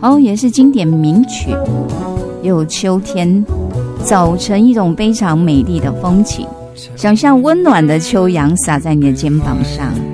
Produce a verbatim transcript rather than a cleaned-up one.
哦，也是经典名曲。有秋天走成一种非常美丽的风景，想象温暖的秋阳洒在你的肩膀上，